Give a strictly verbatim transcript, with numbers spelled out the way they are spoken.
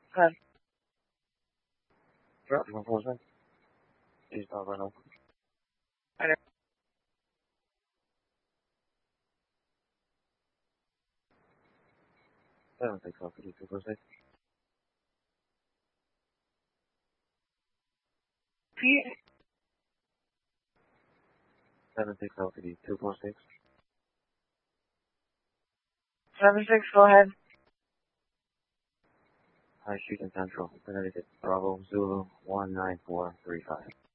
Good. Drop one four six. Please stop right now. Hi there. Seven six Alpha D two four six. Pete. Seven six Alpha D two four six. Seven six. Go ahead. High Street and Central, Connecticut, Bravo Zulu one nine four three five.